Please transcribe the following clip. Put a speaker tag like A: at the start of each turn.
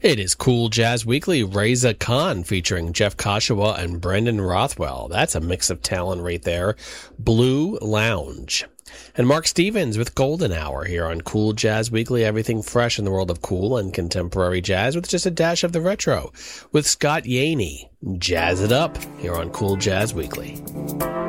A: It is Cool Jazz Weekly, Reza Khan featuring Jeff Kashawa and Brendan Rothwell. That's a mix of talent right there. Blue Lounge. And Mark Stevens with Golden Hour here on Cool Jazz Weekly. Everything fresh in the world of cool and contemporary jazz with just a dash of the retro. With Scott Yaney. Jazz it up here on Cool Jazz Weekly.